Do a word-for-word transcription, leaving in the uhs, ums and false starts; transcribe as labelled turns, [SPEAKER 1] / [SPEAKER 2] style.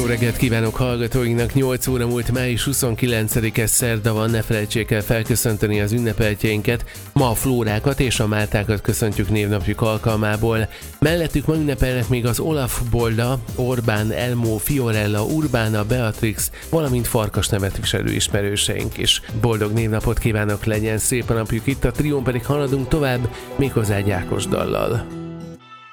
[SPEAKER 1] Jó reggelt kívánok hallgatóinknak! nyolc óra múlt, május huszonkilencedike szerda van, ne felejtsék el felköszönteni az ünnepeltjeinket. Ma a Flórákat és a Mártákat köszöntjük névnapjuk alkalmából. Mellettük ma ünnepelnek még az Olaf Bolda, Orbán, Elmó, Fiorella, Urbána, Beatrix, valamint Farkas nevet viselő ismerőseink is. Boldog névnapot kívánok, legyen szép a napjuk itt, a trión pedig haladunk tovább, méghozzá egy Ákos dallal.